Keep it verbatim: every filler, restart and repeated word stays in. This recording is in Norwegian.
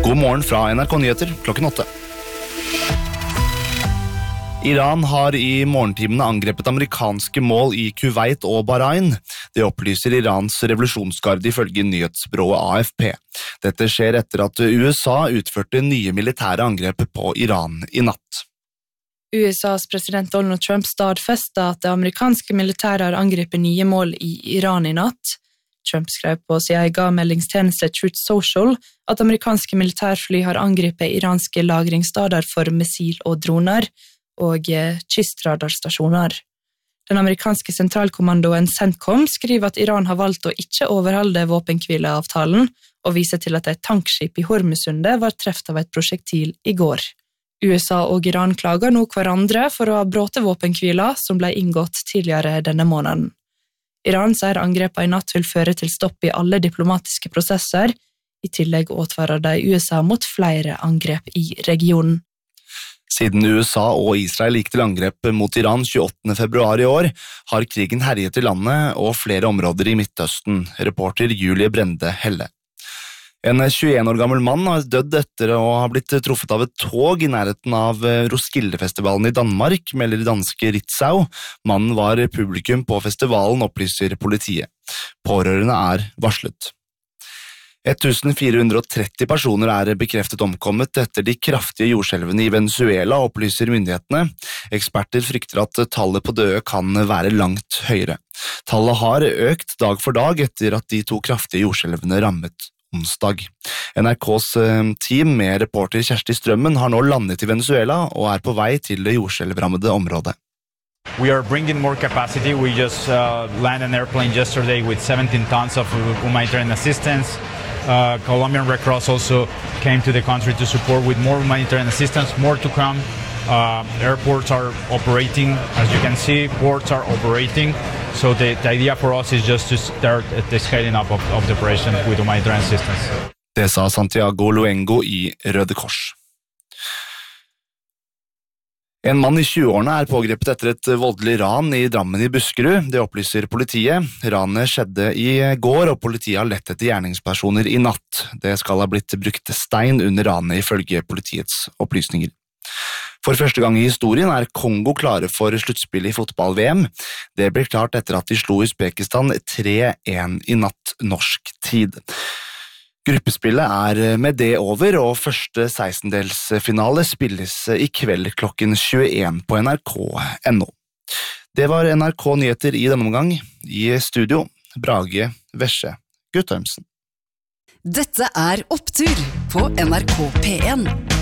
God morgen fra N R K Nyheter klokken åtte. Iran har i morgentimene angrepet amerikanske mål i Kuwait og Bahrain. Det opplyser Irans revolusjonsgarde ifølge nyhetsbyrået A F P. Dette skjer etter at U S A utførte nye militære angrep på Iran i natt. U S A's president Donald Trump stadfestet at det amerikanske militæret har angrepet nye mål i Iran i natt. Trump skrev på sin egen meldingstjeneste Truth Social at amerikanske militærfly har angrepet iranske lagringsstader for missil og droner og kystradarstasjoner. Den amerikanske sentralkommandoen CENTCOM skriver at Iran har valgt å ikke overholde våpenhvileavtalen og viser til at et tankskip i Hormusundet var treft av et prosjektil i går. U S A og Iran klager nå hverandre for å ha bråte våpenhvila som ble inngått tidligere denne måneden. Iran sier angrepet i natt vil føre til stopp i alle diplomatiske prosesser. I tillegg advarer de U S A mot flere angrep i regionen. Siden U S A og Israel gikk til angrep mot Iran tjueåttende februar i år, har krigen herjet i landet og flere områder i Midtøsten, reporter Julie Brende Helle. En tjueen år gammel mann har dødd etter å ha blitt truffet av et tog i nærheten av Roskildefestivalen i Danmark, melder danske Ritzau. Mannen var publikum på festivalen, opplyser politiet. Pårørende er varslet. fjorten hundre og tretti personer er bekreftet omkommet etter de kraftige jordskjelvene i Venezuela, opplyser myndighetene. Eksperter frykter at tallet på døde kan være langt høyere. Tallet har økt dag for dag etter at de to kraftige jordskjelvene rammet onsdag. N R K's team med reporter Kjersti Strømmen har nå landet i Venezuela og er på vei til det jordskjelvrammede området. We are bringing more capacity. We just uh, landed an airplane yesterday with seventeen tons of humanitarian assistance. Uh, Colombian Red Cross also came to the country to support with more humanitarian assistance, more to come. Uh, airports are operating, as you can see, ports are operating. So the, the idea for us is just to start the scaling up of, of the operation with humanitarian assistance. Det sa Santiago Luengo i Røde Kors. En mann i tjueårene er pågrepet etter et voldelig ran i Drammen i Buskerud. Det opplyser politiet. Ranet skjedde i går, og politiet har lett etter gjerningspersoner i natt. Det skal ha blitt brukt stein under ranet ifølge politiets opplysninger. For første gang i historien er Kongo klare for sluttspill i fotball-V M. Det ble klart etter at de slo Uzbekistan tre én i natt norsk tid. Gruppespillet er med det over, og første sekstendelsfinale spilles i kveld klokken tjueen på N R K punktum N O. Det var N R K Nyheter i denne omgang. I studio, Brage Vesje Guttormsen. Dette er Opptur på N R K P en.